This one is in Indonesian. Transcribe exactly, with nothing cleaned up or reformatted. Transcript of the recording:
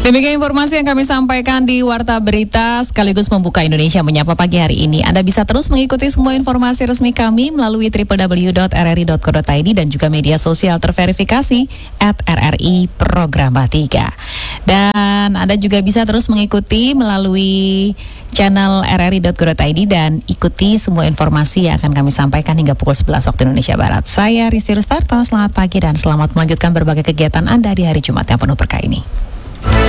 Demikian informasi yang kami sampaikan di Warta Berita sekaligus membuka Indonesia Menyapa pagi hari ini. Anda bisa terus mengikuti semua informasi resmi kami melalui w w w dot r r i dot co dot i d dan juga media sosial terverifikasi at r r i Programa tiga. Dan Anda juga bisa terus mengikuti melalui channel r r i dot co dot i d dan ikuti semua informasi yang akan kami sampaikan hingga pukul sebelas waktu Indonesia Barat. Saya Risti Rustarto, selamat pagi dan selamat melanjutkan berbagai kegiatan Anda di hari Jumat yang penuh berkah ini.